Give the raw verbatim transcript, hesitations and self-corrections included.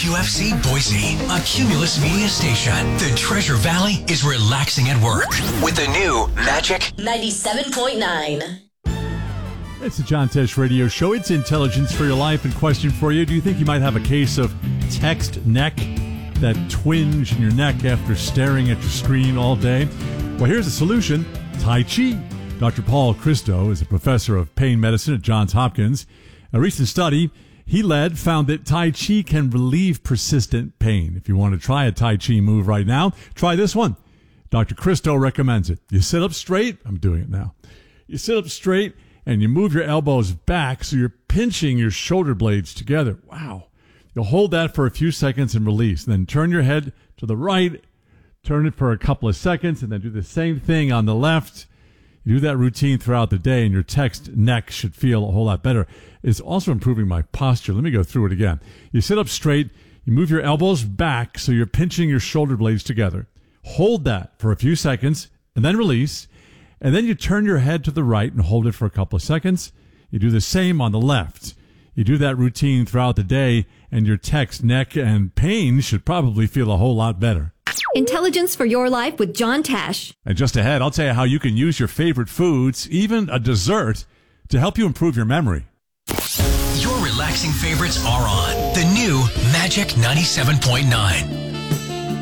W F C Boise, a Cumulus Media station. The Treasure Valley is relaxing at work with the new Magic ninety-seven point nine. It's the John Tesh Radio Show. It's intelligence for your life. And question for you, do you think you might have a case of text neck, that twinge in your neck after staring at your screen all day? Well, here's the solution: Tai Chi. Doctor Paul Christo is a professor of pain medicine at Johns Hopkins. A recent study he led found that Tai Chi can relieve persistent pain. If you want to try a Tai Chi move right now, try this one. Doctor Christo recommends it. You sit up straight. I'm doing it now. You sit up straight and you move your elbows back so you're pinching your shoulder blades together. Wow. You'll hold that for a few seconds and release. Then turn your head to the right, turn it for a couple of seconds, and then do the same thing on the left. You do that routine throughout the day, and your text neck should feel a whole lot better. It's also improving my posture. Let me go through it again. You sit up straight. You move your elbows back so you're pinching your shoulder blades together. Hold that for a few seconds, and then release. And then you turn your head to the right and hold it for a couple of seconds. You do the same on the left. You do that routine throughout the day, and your text, neck, and pain should probably feel a whole lot better. Intelligence for your life with John Tesh. And just ahead, I'll tell you how you can use your favorite foods, even a dessert, to help you improve your memory. Your relaxing favorites are on the new Magic ninety-seven point nine.